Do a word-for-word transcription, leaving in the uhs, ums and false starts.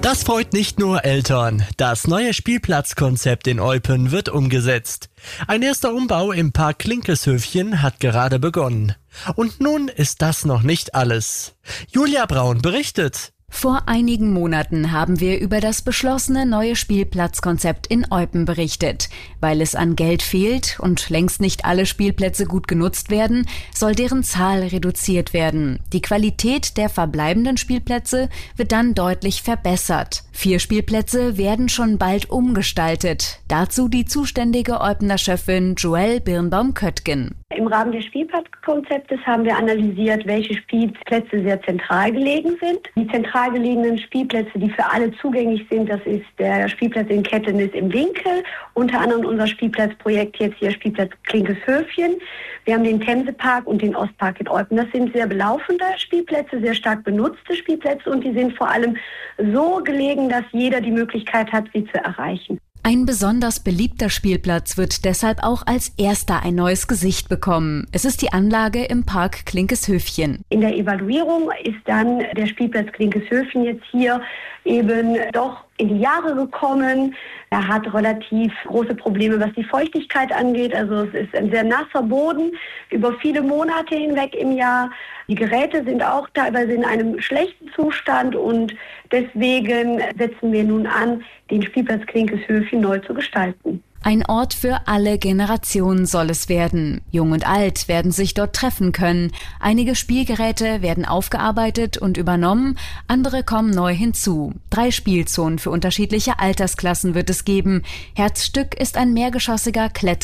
Das freut nicht nur Eltern. Das neue Spielplatzkonzept in Eupen wird umgesetzt. Ein erster Umbau im Park Klinkeshöfchen hat gerade begonnen. Und nun ist das noch nicht alles. Julia Braun berichtet. Vor einigen Monaten haben wir über das beschlossene neue Spielplatzkonzept in Eupen berichtet. Weil es an Geld fehlt und längst nicht alle Spielplätze gut genutzt werden, soll deren Zahl reduziert werden. Die Qualität der verbleibenden Spielplätze wird dann deutlich verbessert. Vier Spielplätze werden schon bald umgestaltet. Dazu die zuständige Eupener Chefin Joelle Birnbaum-Köttgen. Im Rahmen des Spielplatzkonzeptes haben wir analysiert, welche Spielplätze sehr zentral gelegen sind. Die zentral gelegenen Spielplätze, die für alle zugänglich sind, das ist der Spielplatz in Kettenis im Winkel, unter anderem unser Spielplatzprojekt jetzt hier Spielplatz Klinkeshöfchen. Wir haben den Themsepark und den Ostpark in Eupen. Das sind sehr belaufende Spielplätze, sehr stark benutzte Spielplätze und die sind vor allem so gelegen, dass jeder die Möglichkeit hat, sie zu erreichen. Ein besonders beliebter Spielplatz wird deshalb auch als erster ein neues Gesicht bekommen. Es ist die Anlage im Park Klinkeshöfchen. In der Evaluierung ist dann der Spielplatz Klinkeshöfchen jetzt hier eben doch in die Jahre gekommen. Er hat relativ große Probleme, was die Feuchtigkeit angeht. Also es ist ein sehr nasser Boden über viele Monate hinweg im Jahr. Die Geräte sind auch teilweise in einem schlechten Zustand und deswegen setzen wir nun an, den Spielplatz Klinkeshöfchen neu zu gestalten. Ein Ort für alle Generationen soll es werden. Jung und alt werden sich dort treffen können. Einige Spielgeräte werden aufgearbeitet und übernommen, andere kommen neu hinzu. Drei Spielzonen für unterschiedliche Altersklassen wird es geben. Herzstück ist ein mehrgeschossiger Kletter-